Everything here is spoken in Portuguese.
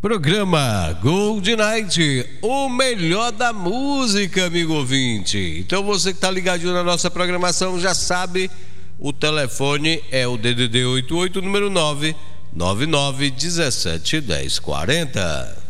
Programa Gold Night, o melhor da música, amigo ouvinte. Então você que está ligadinho na nossa programação já sabe, o telefone é o DDD 88, número 999171040.